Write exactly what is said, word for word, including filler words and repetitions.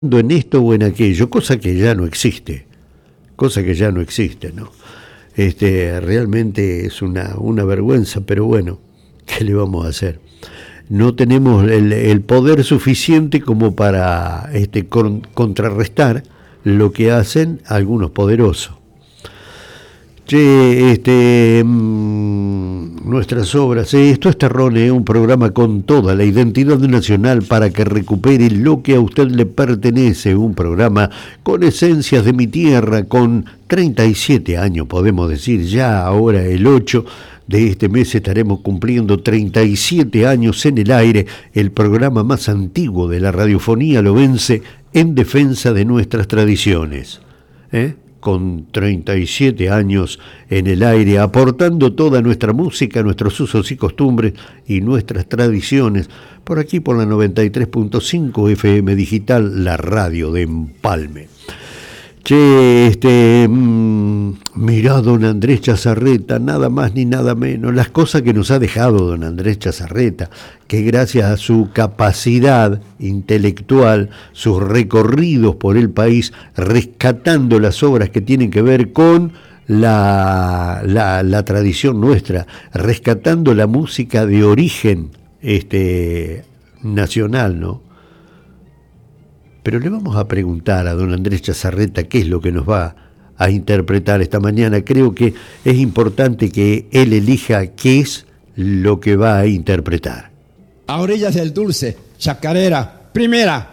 en esto o en aquello, cosa que ya no existe, cosa que ya no existe, ¿no? Este, realmente es una, una vergüenza, pero bueno, ¿qué le vamos a hacer? No tenemos el, el poder suficiente como para este, con, contrarrestar lo que hacen algunos poderosos. Che, este, mmm, nuestras obras, eh, esto es Terrone, un programa con toda la identidad nacional para que recupere lo que a usted le pertenece, un programa con esencias de mi tierra, con treinta y siete años, podemos decir, ya ahora el ocho de este mes estaremos cumpliendo treinta y siete años en el aire, el programa más antiguo de la radiofonía lobense en defensa de nuestras tradiciones, ¿eh? Con treinta y siete años en el aire, aportando toda nuestra música, nuestros usos y costumbres y nuestras tradiciones, por aquí por la noventa y tres punto cinco F M Digital, la radio de Empalme. Che, este, mmm, mirá don Andrés Chazarreta, nada más ni nada menos, las cosas que nos ha dejado don Andrés Chazarreta, que gracias a su capacidad intelectual, sus recorridos por el país, rescatando las obras que tienen que ver con la, la, la tradición nuestra, rescatando la música de origen este, nacional, ¿no? Pero le vamos a preguntar a don Andrés Chazarreta qué es lo que nos va a interpretar esta mañana. Creo que es importante que él elija qué es lo que va a interpretar. A orillas del Dulce, chacarera, primera.